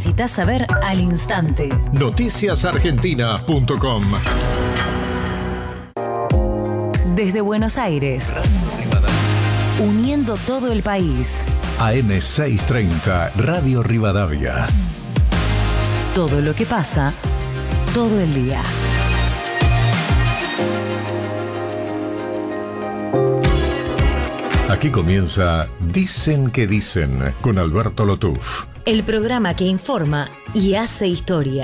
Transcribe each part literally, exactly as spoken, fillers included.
necesitas saber al instante. noticias argentina punto com. Desde Buenos Aires, uniendo todo el país. A M seiscientos treinta, Radio Rivadavia. Todo lo que pasa, todo el día. Aquí comienza Dicen que Dicen con Alberto Lotuf. El programa que informa y hace historia.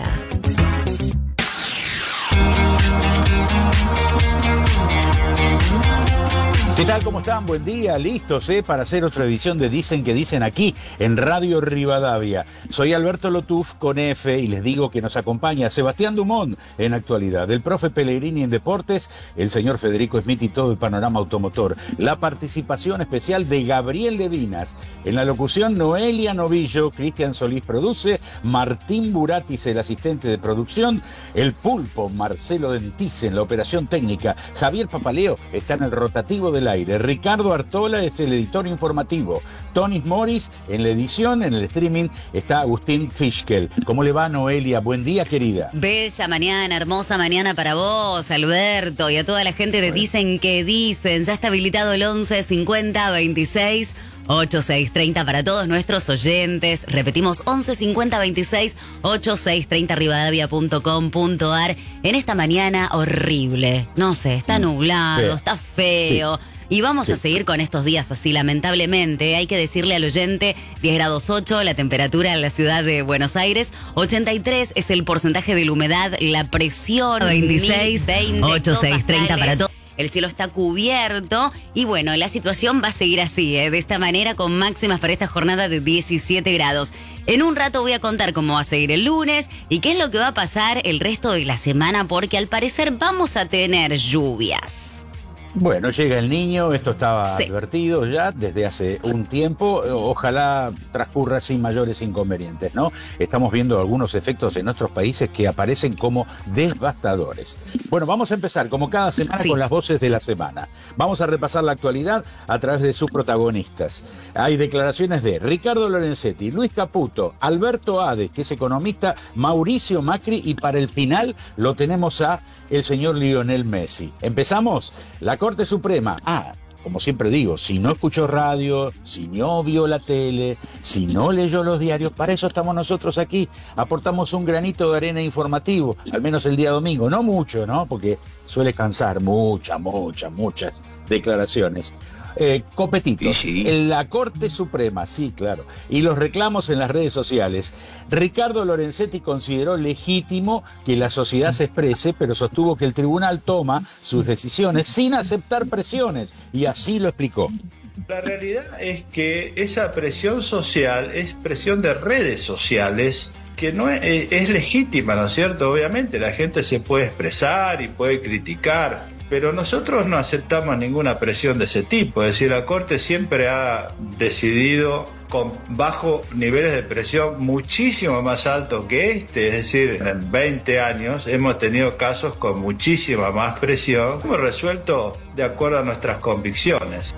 ¿Qué tal? ¿Cómo están? Buen día, listos ¿eh? para hacer otra edición de Dicen que Dicen aquí en Radio Rivadavia. Soy Alberto Lotuf con F y les digo que nos acompaña Sebastián Dumont en actualidad, el profe Pellegrini en deportes, el señor Federico Smith y todo el panorama automotor. La participación especial de Gabriel Levinas. En la locución, Noelia Novillo, Cristian Solís produce, Martín Buratis, el asistente de producción, el pulpo Marcelo Dentice en la operación técnica, Javier Papaleo está en el rotativo del aire. Ricardo Artola es el editor informativo. Tony Morris en la edición, en el streaming está Agustín Fischkel. ¿Cómo le va, Noelia? Buen día, querida. Bella mañana, hermosa mañana para vos, Alberto, y a toda la gente de Dicen que Dicen. Ya está habilitado el once cincuenta veintiséis ochenta y seis treinta para todos nuestros oyentes. Repetimos, once cincuenta veintiséis ochenta y seis treinta, rivadavia punto com punto ar. En esta mañana horrible, no sé, está nublado, feo. Está feo. Sí. Y vamos sí. a seguir con estos días así, lamentablemente. Hay que decirle al oyente, diez grados ocho, la temperatura en la ciudad de Buenos Aires, ochenta y tres es el porcentaje de la humedad, la presión, veintiséis, veinte, ochenta y seis treinta para todos. El cielo está cubierto y bueno, la situación va a seguir así, ¿eh? de esta manera, con máximas para esta jornada de diecisiete grados. En un rato voy a contar cómo va a seguir el lunes y qué es lo que va a pasar el resto de la semana, porque al parecer vamos a tener lluvias. Bueno, llega el niño, esto estaba sí. advertido ya desde hace un tiempo, ojalá transcurra sin mayores inconvenientes, ¿no? Estamos viendo algunos efectos en nuestros países que aparecen como devastadores. Bueno, vamos a empezar como cada semana sí. con las voces de la semana. Vamos a repasar la actualidad a través de sus protagonistas. Hay declaraciones de Ricardo Lorenzetti, Luis Caputo, Alberto Ades, que es economista, Mauricio Macri, y para el final lo tenemos a el señor Lionel Messi. ¿Empezamos? La Corte Suprema. Ah, como siempre digo, si no escuchó radio, si no vio la tele, si no leyó los diarios, para eso estamos nosotros aquí. Aportamos un granito de arena informativo, al menos el día domingo. No mucho, ¿no? Porque suele cansar muchas, muchas, muchas declaraciones. Eh, Copetitos, sí. en la Corte Suprema, sí, claro, y los reclamos en las redes sociales. Ricardo Lorenzetti consideró legítimo que la sociedad se exprese, pero sostuvo que el tribunal toma sus decisiones sin aceptar presiones, y así lo explicó. La realidad es que esa presión social es presión de redes sociales, que no es, es legítima, ¿no es cierto? Obviamente la gente se puede expresar y puede criticar, pero nosotros no aceptamos ninguna presión de ese tipo. Es decir, la Corte siempre ha decidido con bajo niveles de presión muchísimo más altos que este. Es decir, en veinte años hemos tenido casos con muchísima más presión. Hemos resuelto de acuerdo a nuestras convicciones.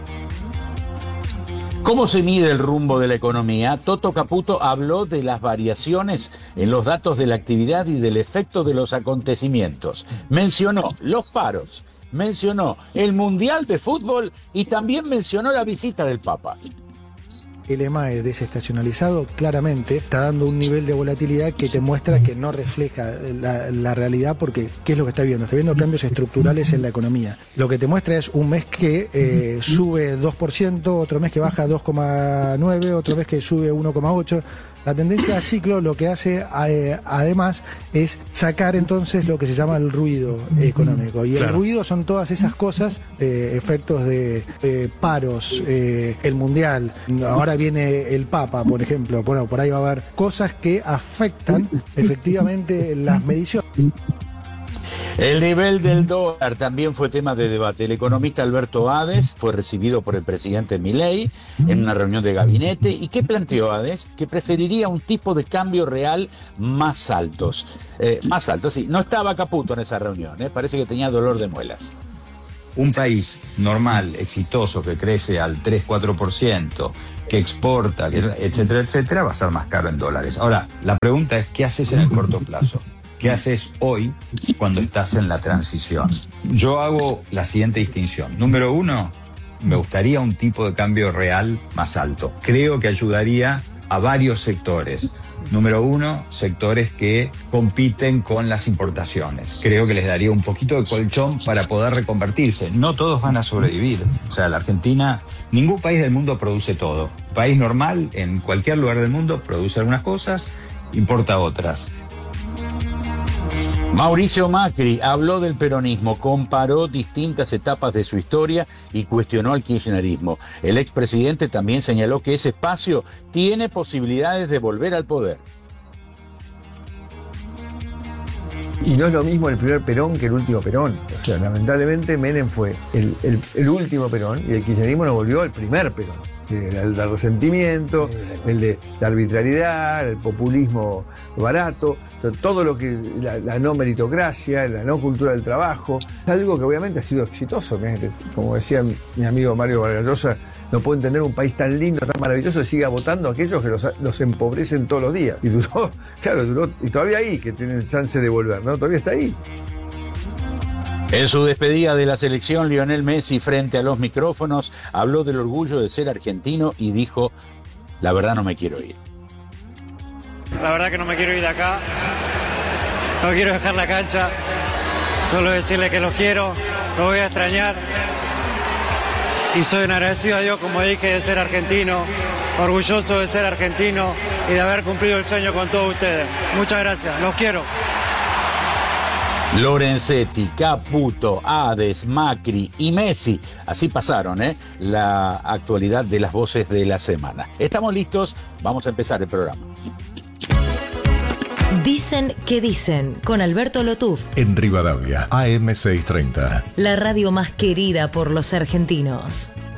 ¿Cómo se mide el rumbo de la economía? Toto Caputo habló de las variaciones en los datos de la actividad y del efecto de los acontecimientos. Mencionó los paros, mencionó el Mundial de Fútbol y también mencionó la visita del Papa. El E M A E desestacionalizado claramente está dando un nivel de volatilidad que te muestra que no refleja la, la realidad, porque ¿qué es lo que está viendo? Está viendo cambios estructurales en la economía. Lo que te muestra es un mes que eh, sube dos por ciento, otro mes que baja dos coma nueve por ciento, otro mes que sube uno coma ocho por ciento. La tendencia a ciclo lo que hace eh, además es sacar entonces lo que se llama el ruido económico. Y claro, el ruido son todas esas cosas, eh, efectos de eh, paros, eh, el mundial, ahora viene el Papa, por ejemplo. Bueno, por ahí va a haber cosas que afectan efectivamente las mediciones. El nivel del dólar también fue tema de debate. El economista Alberto Ades fue recibido por el presidente Milei en una reunión de gabinete. ¿Y qué planteó Ades? Que preferiría un tipo de cambio real más altos. Eh, más altos, sí. No estaba Caputo en esa reunión, ¿eh? Parece que tenía dolor de muelas. Un país normal, exitoso, que crece al tres cuatro por ciento, que exporta, que, etcétera, etcétera, va a ser más caro en dólares. Ahora, la pregunta es, ¿qué haces en el corto plazo? ¿Qué haces hoy cuando estás en la transición? Yo hago la siguiente distinción. Número uno, me gustaría un tipo de cambio real más alto. Creo que ayudaría a varios sectores. Número uno, sectores que compiten con las importaciones. Creo que les daría un poquito de colchón para poder reconvertirse. No todos van a sobrevivir. O sea, la Argentina, ningún país del mundo produce todo. País normal, en cualquier lugar del mundo, produce algunas cosas, importa otras. Mauricio Macri habló del peronismo, comparó distintas etapas de su historia y cuestionó al kirchnerismo. El expresidente también señaló que ese espacio tiene posibilidades de volver al poder. Y no es lo mismo el primer Perón que el último Perón. O sea, lamentablemente Menem fue el, el, el último Perón y el kirchnerismo nos volvió al primer Perón. El del resentimiento, el de la arbitrariedad, el populismo barato, todo lo que, la, la no meritocracia, la no cultura del trabajo, algo que obviamente ha sido exitoso. Como decía mi, mi amigo Mario Vargas Llosa, no puedo entender un país tan lindo, tan maravilloso, que siga votando a aquellos que los, los empobrecen todos los días. Y duró, claro, duró, y todavía ahí, que tienen chance de volver, ¿no? Todavía está ahí. En su despedida de la selección, Lionel Messi, frente a los micrófonos, habló del orgullo de ser argentino y dijo, la verdad no me quiero ir. La verdad que no me quiero ir de acá, no quiero dejar la cancha, solo decirle que los quiero, los voy a extrañar y soy un agradecido a Dios, como dije, de ser argentino, orgulloso de ser argentino y de haber cumplido el sueño con todos ustedes. Muchas gracias, los quiero. Lorenzetti, Caputo, Hades, Macri y Messi. Así pasaron, ¿eh? La actualidad de las voces de la semana. Estamos listos, vamos a empezar el programa. Dicen que dicen, con Alberto Lotuf. En Rivadavia, A M seiscientos treinta. La radio más querida por los argentinos.